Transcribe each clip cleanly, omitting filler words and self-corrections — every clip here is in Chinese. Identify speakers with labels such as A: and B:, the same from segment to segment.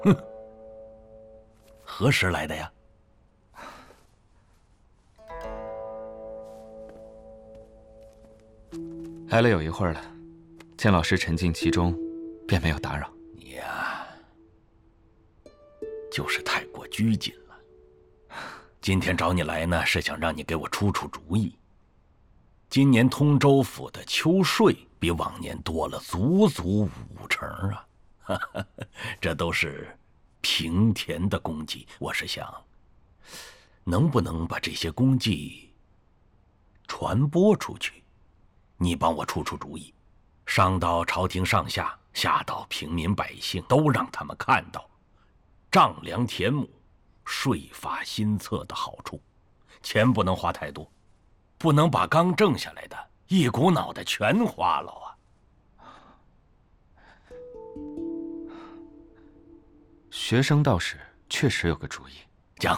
A: 哼，何时来的呀？
B: 来了有一会儿了，见老师沉浸其中，便没有打扰。
A: 你呀，就是太过拘谨了。今天找你来呢，是想让你给我出出主意。今年通州府的秋税比往年多了足足50%啊！这都是平田的功绩，我是想，能不能把这些功绩传播出去？你帮我出出主意，上到朝廷上下，下到平民百姓，都让他们看到丈量田亩、税法新策的好处。钱不能花太多，不能把刚挣下来的一股脑的全花了啊！
B: 学生倒是确实有个主意，
A: 讲。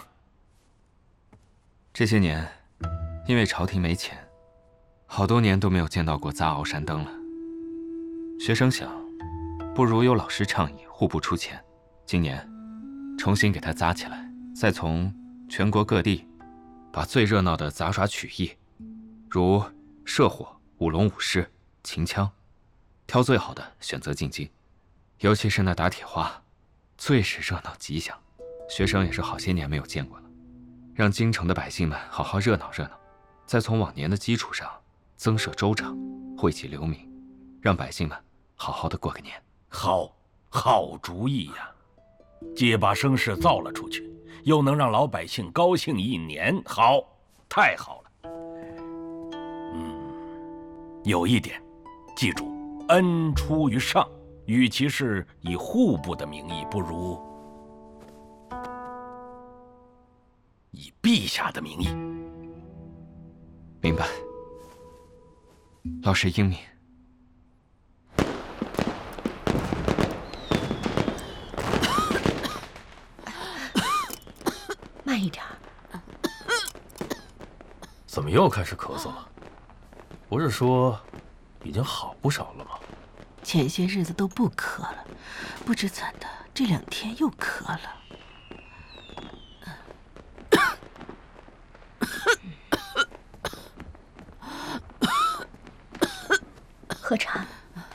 B: 这些年，因为朝廷没钱，好多年都没有见到过砸鳌山灯了。学生想，不如有老师倡议户部出钱，今年重新给它砸起来，再从全国各地把最热闹的杂耍曲艺，如射火、舞龙舞狮、秦腔，挑最好的选择进京，尤其是那打铁花，最是热闹吉祥。学生也是好些年没有见过了，让京城的百姓们好好热闹热闹，再从往年的基础上增设州长，惠及流民，让百姓们好好的过个年。
A: 好主意呀！既把声势造了出去，又能让老百姓高兴一年，好，太好了。有一点，记住，恩出于上，与其是以户部的名义，不如以陛下的名义。
B: 明白，老师英明。
C: 慢一点。
D: 怎么又开始咳嗽了？不是说已经好不少了吗？
C: 前些日子都不咳了，不知怎的这2天又咳了。
E: 喝茶。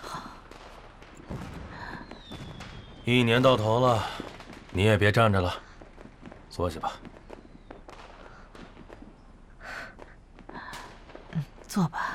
D: 一年到头了，你也别站着了，坐下吧。
C: 坐吧。